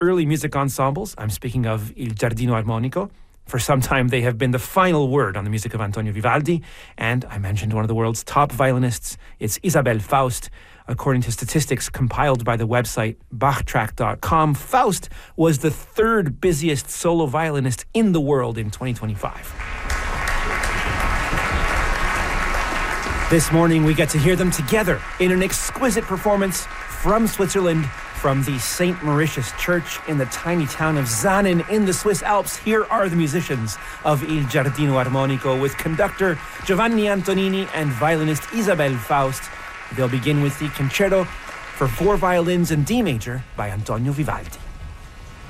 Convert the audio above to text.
early music ensembles. I'm speaking of Il Giardino Armonico. For some time, they have been the final word on the music of Antonio Vivaldi. And I mentioned one of the world's top violinists. It's Isabelle Faust. According to statistics compiled by the website Bachtrack.com, Faust was the third busiest solo violinist in the world in 2025. This morning, we get to hear them together in an exquisite performance from Switzerland, from the St. Mauritius Church in the tiny town of Zanen in the Swiss Alps. Here are the musicians of Il Giardino Armonico with conductor Giovanni Antonini and violinist Isabelle Faust. They'll begin with the concerto for 4 violins in D major by Antonio Vivaldi.